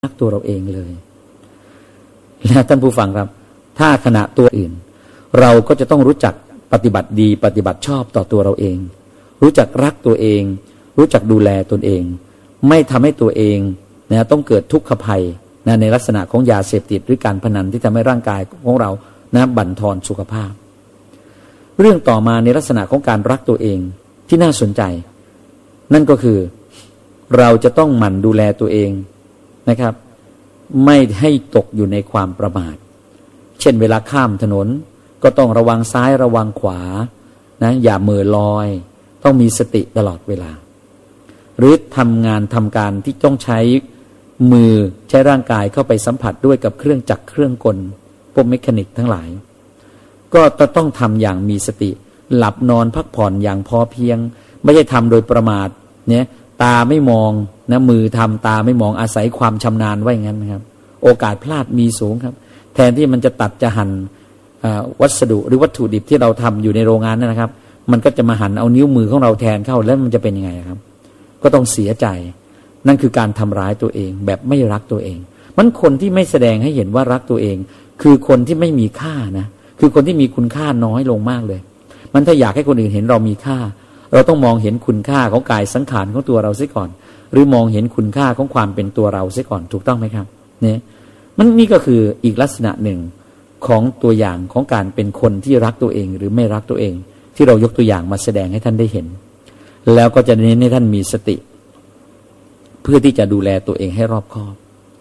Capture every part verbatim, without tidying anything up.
รักตัวเราเองเลยและท่านผู้ฟังครับถ้าขณะตัวอื่นเราก็จะต้องรู้จักปฏิบัติดีปฏิบัติชอบต่อตัวเราเองรู้จักรักตัวเองรู้จักดูแลตนเองไม่ทำให้ตัวเองนะต้องเกิดทุกขภัยนะในลักษณะของยาเสพติดหรือการพนันที่ทำให้ร่างกายของเรานะบั่นทอนสุขภาพเรื่องต่อมาในลักษณะของการรักตัวเองที่น่าสนใจนั่นก็คือเราจะต้องหมั่นดูแลตัวเองนะครับไม่ให้ตกอยู่ในความประมาทเช่นเวลาข้ามถนนก็ต้องระวังซ้ายระวังขวานะอย่าเหม่อลอยต้องมีสติตลอดเวลาหรือทำงานทำการที่ต้องใช้มือใช้ร่างกายเข้าไปสัมผัสด้วยกับเครื่องจักรเครื่องกลพวกเมคานิกทั้งหลายก็ต้องทำอย่างมีสติหลับนอนพักผ่อนอย่างพอเพียงไม่ใช่ทำโดยประมาทเนี่ยตาไม่มองนะมือทำตาไม่มองอาศัยความชำนาญไว้งั้นนะครับโอกาสพลาดมีสูงครับแทนที่มันจะตัดจะหั่นวัสดุหรือวัตถุดิบที่เราทำอยู่ในโรงงานนั่นนะครับมันก็จะมาหั่นเอานิ้วมือของเราแทนเข้าแล้วมันจะเป็นยังไงครับก็ต้องเสียใจนั่นคือการทำร้ายตัวเองแบบไม่รักตัวเองมันคนที่ไม่แสดงให้เห็นว่ารักตัวเองคือคนที่ไม่มีค่านะคือคนที่มีคุณค่าน้อยลงมากเลยมันถ้าอยากให้คนอื่นเห็นเรามีค่าเราต้องมองเห็นคุณค่าของกายสังขารของตัวเราเสียก่อนหรือมองเห็นคุณค่าของความเป็นตัวเราเสียก่อนถูกต้องไหมครับเนี่ยมันนี่ก็คืออีกลักษณะหนึ่งของตัวอย่างของการเป็นคนที่รักตัวเองหรือไม่รักตัวเองที่เรายกตัวอย่างมาแสดงให้ท่านได้เห็นแล้วก็จะเน้นให้ท่านมีสติเพื่อที่จะดูแลตัวเองให้รอบคอบ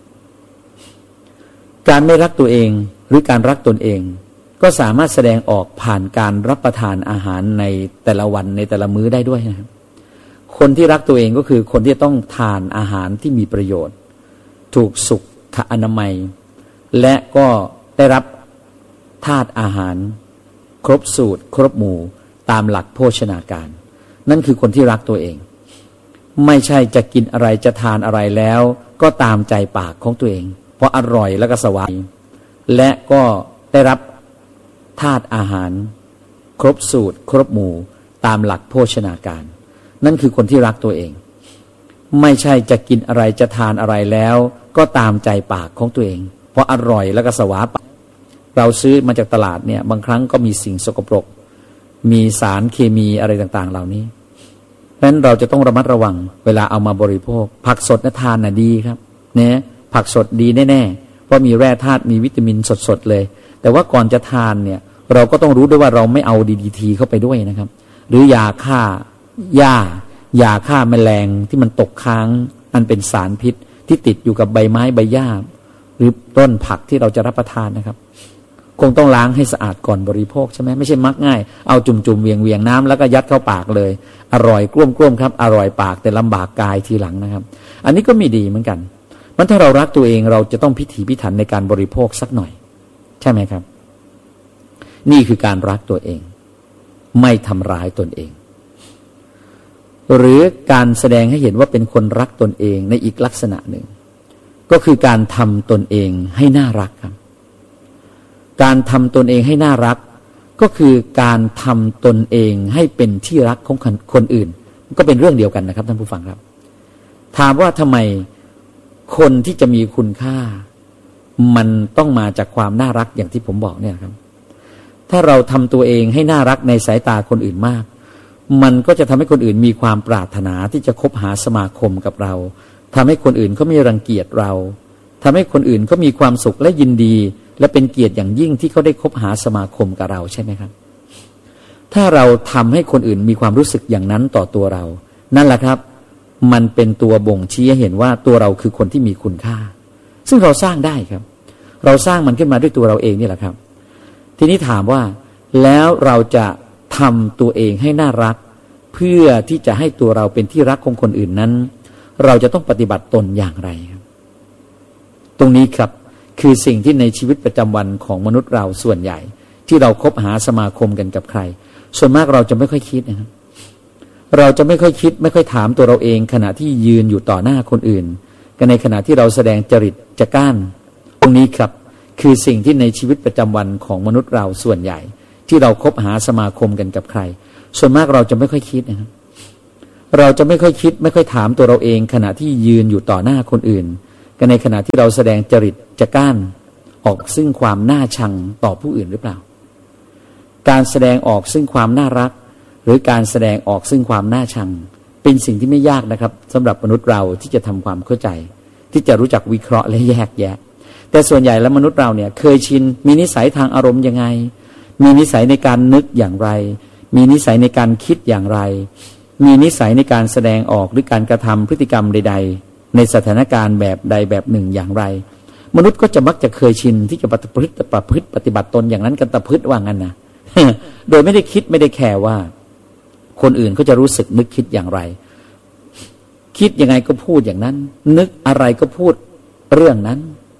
การไม่รักตัวเองหรือการรักตนเองก็สามารถแสดงออกผ่านการรับประทานอาหารในแต่ละวันในแต่ละมื้อได้ด้วยนะครับคนที่รักตัวเองก็คือคนที่ต้องทานอาหารที่มีประโยชน์ถูกสุขอนามัยและก็ได้รับธาตุอาหารครบสูตรครบหมู่ตามหลักโภชนาการนั่นคือคนที่รักตัวเองไม่ใช่จะกินอะไรจะทานอะไรแล้วก็ตามใจปากของตัวเองเพราะอร่อยแล้วก็สวายและก็ได้รับธาตุอาหารครบสูตรครบหมู่ตามหลักโภชนาการนั่นคือคนที่รักตัวเองไม่ใช่จะกินอะไรจะทานอะไรแล้วก็ตามใจปากของตัวเองเพราะอร่อยแล้วก็สวาปากเราซื้อมาจากตลาดเนี่ยบางครั้งก็มีสิ่งสกปรกมีสารเคมีอะไรต่างๆเหล่านี้เพราะฉะนั้นเราจะต้องระมัดระวังเวลาเอามาบริโภคผักสดนะทานน่ะดีครับเนี่ยผักสดดีแน่ๆเพราะมีแร่ธาตุมีวิตามินสดๆเลยแต่ว่าก่อนจะทานเนี่ยเราก็ต้องรู้ด้วยว่าเราไม่เอา ดี ดี ที เข้าไปด้วยนะครับหรือยาฆ่าหญ้ายาฆ่าแมลงที่มันตกค้างอันเป็นสารพิษที่ติดอยู่กับใบไม้ใบหญ้าหรือต้นผักที่เราจะรับประทานนะครับคงต้องล้างให้สะอาดก่อนบริโภคใช่ไหมไม่ใช่มักง่ายเอาจุ่มๆเวียงเวียงน้ำแล้วก็ยัดเข้าปากเลยอร่อยกลุ้มกลุ้มครับอร่อยปากแต่ลำบากกายทีหลังนะครับอันนี้ก็ไม่ดีเหมือนกันมันถ้าเรารักตัวเองเราจะต้องพิถีพิถันในการบริโภคสักหน่อยใช่ไหมครับนี่คือการรักตัวเองไม่ทำร้ายตนเองหรือการแสดงให้เห็นว่าเป็นคนรักตนเองในอีกลักษณะหนึ่งก็คือการทำตนเองให้น่ารักครับการทำตนเองให้น่ารักก็คือการทำตนเองให้เป็นที่รักของคนอื่นก็เป็นเรื่องเดียวกันนะครับท่านผู้ฟังครับถามว่าทำไมคนที่จะมีคุณค่ามันต้องมาจากความน่ารักอย่างที่ผมบอกเนี่ยครับถ้าเราทำตัวเองให้น่ารักในสายตาคนอื่นมากมันก็จะทำให้คนอื่นมีความปรารถนาที่จะคบหาสมาคมกับเราทำให้คนอื่นเขาไม่รังเกียจเราทำให้คนอื่นเขามีความสุขและยินดีและเป็นเกียรติอย่างยิ่งที่เขาได้คบหาสมาคมกับเราใช่ไหมครับถ้าเราทำให้คนอื่นมีความรู้สึกอย่างนั้นต่อตัวเรานั่นแหละครับมันเป็นตัวบ่งชี้ให้เห็นว่าตัวเราคือคนที่มีคุณค่าซึ่งเราสร้างได้ครับเราสร้างมันขึ้นมาด้วยตัวเราเองนี่แหละครับทีนี้ถามว่าแล้วเราจะทำตัวเองให้น่ารักเพื่อที่จะให้ตัวเราเป็นที่รักของคนอื่นนั้นเราจะต้องปฏิบัติตนอย่างไรครับตรงนี้ครับคือสิ่งที่ในชีวิตประจำวันของมนุษย์เราส่วนใหญ่ที่เราคบหาสมาคมกันกับใครส่วนมากเราจะไม่ค่อยคิดนะครับเราจะไม่ค่อยคิดไม่ค่อยถามตัวเราเองขณะที่ยืนอยู่ต่อหน้าคนอื่นกันในขณะที่เราแสดงจริตจักร้านตรงนี้ครับคือสิ่งที่ในชีวิตประจำวันของมนุษย์เราส่วนใหญ่ที่เราคบหาสมาคมกันกับใครส่วนมากเราจะไม่ค่อยคิดนะครับเราจะไม่ค่อยคิดไม่ค่อยถามตัวเราเองขณะที่ยืนอยู่ต่อหน้าคนอื่นก็ในขณะที่เราแสดงจริตจะก้านออกซึ่งความน่าชังต่อผู้อื่นหรือเปล่าการแสดงออกซึ่งความน่ารักหรือการแสดงออกซึ่งความน่าชังเป็นสิ่งที่ไม่ยากนะครับสำหรับมนุษย์เราที่จะทำความเข้าใจที่จะรู้จักวิเคราะห์และแยกแยะแต่ส่วนใหญ่แล้วมนุษย์เราเนี่ยเคยชินมีนิสัยทางอารมณ์ยังไงมีนิสัยในการนึกอย่างไรมีนิสัยในการคิดอย่างไรมีนิสัยในการแสดงออกหรือการกระทำพฤติกรรมใดๆในสถานการณ์แบบใดแบบหนึ่งอย่างไรมนุษย์ก็จะมักจะเคยชินที่จะประพฤติประพฤติปฏิบัติตนอย่างนั้นกันตะพืชว่างั้นนะโดยไม่ได้คิดไม่ได้แคร์ว่าคนอื่นเขาจะรู้สึกนึกคิดอย่างไรคิดยังไงก็พูดอย่างนั้นนึกอะไรก็พูดเรื่องนั้น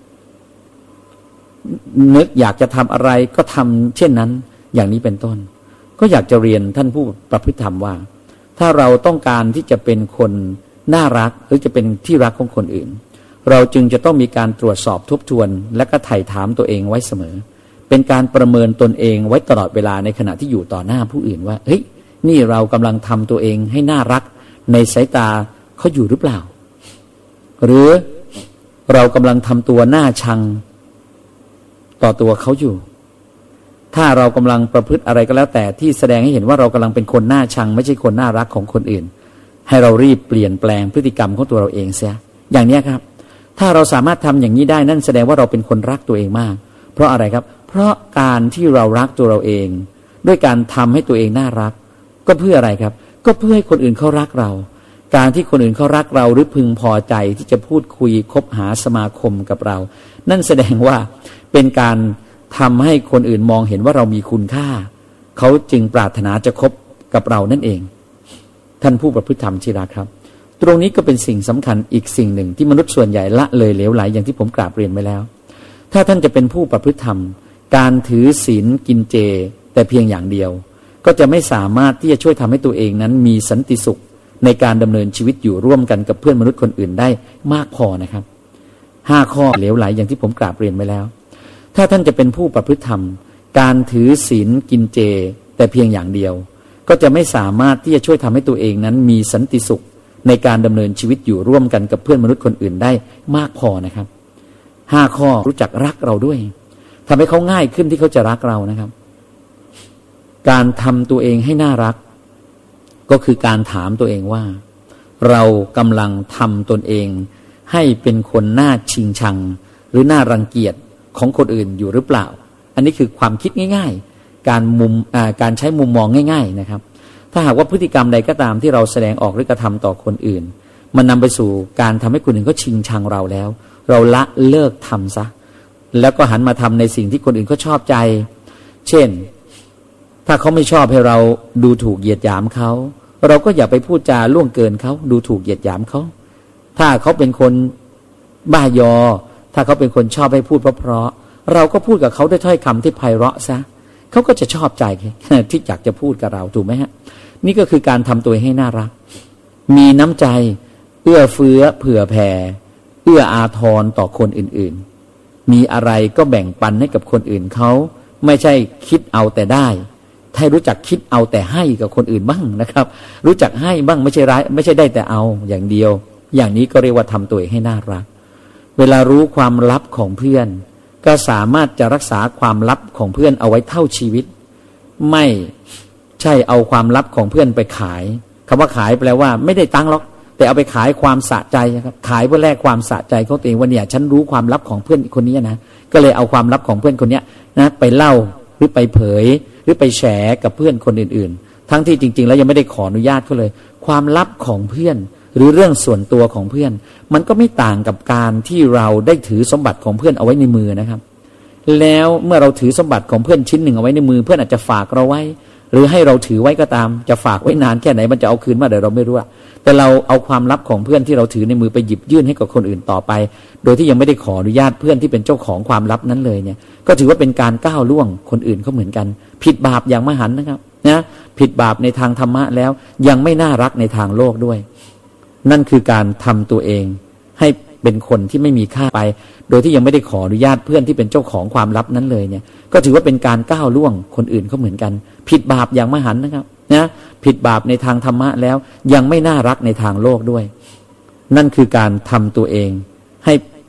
นึกอยากจะทำอะไรก็ทำเช่นนั้นอย่างนี้เป็นต้นก็อยากจะเรียนท่านผู้ประพฤติธรรมว่าถ้าเราต้องการที่จะเป็นคนน่ารักหรือจะเป็นที่รักของคนอื่นเราจึงจะต้องมีการตรวจสอบทบทวนและก็ไถ่ถามตัวเองไว้เสมอเป็นการประเมินตนเองไว้ตลอดเวลาในขณะที่อยู่ต่อหน้าผู้อื่นว่าเฮ้ยนี่เรากำลังทำตัวเองให้น่ารักในสายตาเขาอยู่หรือเปล่าหรือเรากำลังทำตัวน่าชังต่อตัวเขาอยู่ถ้าเรากำลังประพฤติอะไรก็แล้วแต่ที่แสดงให้เห็นว่าเรากำลังเป็นคนน่าชังไม่ใช่คนน่ารักของคนอื่นให้เรารีบเปลี่ยนแปลงพฤติกรรมของตัวเราเองเสียอย่างนี้ครับถ้าเราสามารถทำอย่างนี้ได้นั่นแสดงว่าเราเป็นคนรักตัวเองมากเพราะอะไรครับเพราะการที่เรารักตัวเราเองด้วยการทำให้ตัวเองน่ารักก็เพื่ออะไรครับก็เพื่อให้คนอื่นเขารักเราการที่คนอื่นเขารักเราหรือพึงพอใจที่จะพูดคุยคบหาสมาคมกับเรานั่นแสดงว่าเป็นการทำให้คนอื่นมองเห็นว่าเรามีคุณค่าเขาจึงปรารถนาจะคบกับเรานั่นเองท่านผู้ประพฤติธรรมที่รักครับตรงนี้ก็เป็นสิ่งสำคัญอีกสิ่งหนึ่งที่มนุษย์ส่วนใหญ่ละเลยเหลวไหลอย่างที่ผมกราบเรียนไว้แล้วถ้าท่านจะเป็นผู้ประพฤติธรรมการถือศีลกินเจแต่เพียงอย่างเดียวก็จะไม่สามารถที่จะช่วยทำให้ตัวเองนั้นมีสันติสุขในการดำเนินชีวิตอยู่ร่วมกันกับเพื่อนมนุษย์คนอื่นได้มากพอนะครับห้าข้อเหลวไหลอย่างที่ผมกราบเรียนไว้แล้วถ้าท่านจะเป็นผู้ประพฤติธรรมการถือศีลกินเจแต่เพียงอย่างเดียวก็จะไม่สามารถที่จะช่วยทำให้ตัวเองนั้นมีสันติสุขในการดำเนินชีวิตอยู่ร่วมกันกับเพื่อนมนุษย์คนอื่นได้มากพอนะครับห้าข้อรู้จักรักเราด้วยทำให้เขาง่ายขึ้นที่เขาจะรักเรานะครับการทำตัวเองให้น่ารักก็คือการถามตัวเองว่าเรากำลังทำตนเองให้เป็นคนน่าชิงชังหรือน่ารังเกียจของคนอื่นอยู่หรือเปล่าอันนี้คือความคิดง่ายๆการมุมการใช้มุมมองง่ายๆนะครับถ้าหากว่าพฤติกรรมใดก็ตามที่เราแสดงออกหรือกระทำต่อคนอื่นมันนำไปสู่การทำให้คนอื่นเขาชิงชังเราแล้วเราละเลิกทำซะแล้วก็หันมาทำในสิ่งที่คนอื่นเขาชอบใจเช่นถ้าเขาไม่ชอบให้เราดูถูกเหยียดหยามเขาเราก็อย่าไปพูดจาล่วงเกินเขาดูถูกเหยียดหยามเขาถ้าเขาเป็นคนบ้ายอถ้าเขาเป็นคนชอบให้พูดเพราะๆเราก็พูดกับเขาด้วยถ้อยคำที่ไพเราะซะเขาก็จะชอบใจที่อยากจะพูดกับเราถูกไหมฮะนี่ก็คือการทำตัวให้น่ารักมีน้ำใจเอื้อเฟื้อเผื่อแผ่เอื้ออาทรต่อคนอื่นๆมีอะไรก็แบ่งปันให้กับคนอื่นเขาไม่ใช่คิดเอาแต่ได้ให้รู้จักคิดเอาแต่ให้กับคนอื่นบ้างนะครับรู้จักให้บ้างไม่ใช่ร้ายไม่ใช่ได้แต่เอาอย่างเดียวอย่างนี้ก็เรียกว่าทำตัวเองให้น่ารักเวลารู้ความลับของเพื่อนก็สามารถจะรักษาความลับของเพื่อนเอาไว้เท่าชีวิตไม่ใช่เอาความลับของเพื่อนไปขายคำว่าขายแปลว่าไม่ได้ตังค์หรอกแต่เอาไปขายความสะใจนะครับขายเพื่อแลกความสะใจของตัวเองว่าเนี่ยฉันรู้ความลับของเพื่อนคนนี้นะก็เลยเอาความลับของเพื่อนคนนี้นะไปเล่าหรือไปเผยหรือไปแชร์กับเพื่อนคนอื่นๆทั้งที่จริงๆแล้วยังไม่ได้ขออนุญาตเขาเลยความลับของเพื่อนหรือเรื่องส่วนตัวของเพื่อนมันก็ไม่ต่างกับการที่เราได้ถือสมบัติของเพื่อนเอาไว้ในมือนะครับแล้วเมื่อเราถือสมบัติของเพื่อนชิ้นหนึ่งเอาไว้ในมือเพื่อนอาจจะฝากเราไว้หรือให้เราถือไว้ก็ตามจะฝากไว้นานแค่ไหนมันจะเอาคืนมาเดี๋ยวเราไม่รู้แต่เราเอาความลับของเพื่อนที่เราถือในมือไปหยิบยื่นให้กับคนอื่นต่อไปโดยที่ยังไม่ได้ขออนุญาตเพื่อนที่เป็นเจ้าของความลับนั้นเลยเนี่ยก็ถือว่าเป็นการก้าวล่วงคนอื่นเขาเหมือนกันผิดบาปอย่างมหันต์นะครับนะผิดบาปในทางธรรมะแล้วยังไม่น่ารักในทางโลกด้วยนั่นคือการทำตัวเองให้เป็นคนที่ไม่มีค่าไปโดยที่ยังไม่ได้ขออนุญาตเพื่อนที่เป็นเจ้าของความลับนั้นเลยเนี่ยก็ถือว่าเป็นการก้าวล่วงคนอื่นเขาเหมือนกันผิดบาปอย่างมหันต์นะครับนะผิดบาปในทางธรรมะแล้วยังไม่น่ารักในทางโลกด้วยนั่นคือการทำตัวเองให้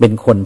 เป็นคน